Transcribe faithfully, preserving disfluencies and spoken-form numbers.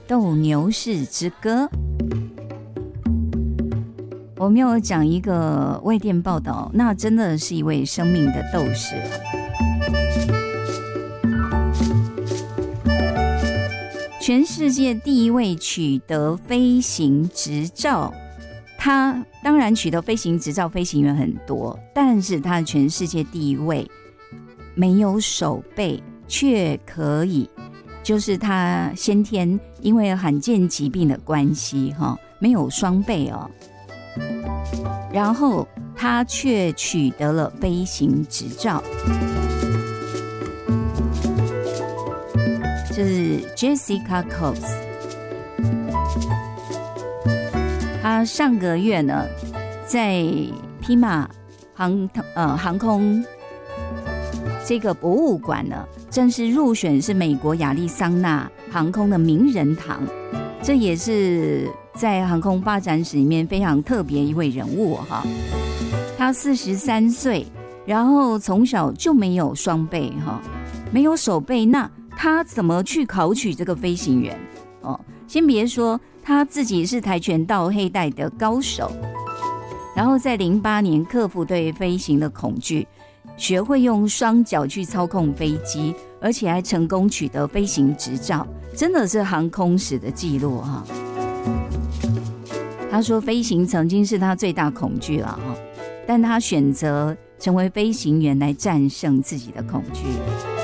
斗牛士之歌》。我没有讲一个外电报道，那真的是一位生命的斗士。全世界第一位取得飞行执照，他当然取得飞行执照飞行员很多，但是他全世界第一位没有手背却可以，就是他先天因为罕见疾病的关系没有双背哦，然后他却取得了飞行执照。这是 Jessica Cox， 她上个月呢，在匹马航呃航空这个博物馆呢，正式入选是美国亚利桑那航空的名人堂，这也是在航空发展史里面非常特别一位人物哈。她四十三岁，然后从小就没有双背哈，没有手背，那他怎么去考取这个飞行员？哦，先别说他自己是跆拳道黑带的高手，然后在零八年克服对飞行的恐惧，学会用双脚去操控飞机，而且还成功取得飞行执照，真的是航空史的记录哈。他说飞行曾经是他最大恐惧了哈，但他选择成为飞行员来战胜自己的恐惧。